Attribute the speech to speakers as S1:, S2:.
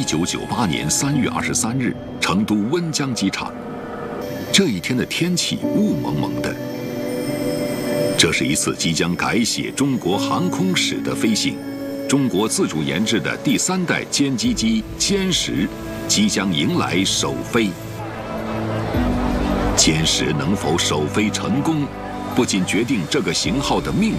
S1: 1998年3月23日，成都温江机场。这一天的天气雾蒙蒙的。这是一次即将改写中国航空史的飞行。中国自主研制的第3代歼击机歼10即将迎来首飞。歼10能否首飞成功，不仅决定这个型号的命